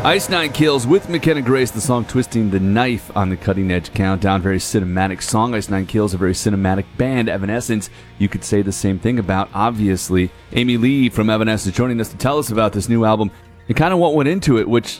Ice Nine Kills with McKenna Grace, the song Twisting the Knife on the Cutting Edge Countdown. Very cinematic song. Ice Nine Kills, a very cinematic band. Evanescence, you could say the same thing about, obviously. Amy Lee from Evanescence joining us to tell us about this new album and kind of what went into it, which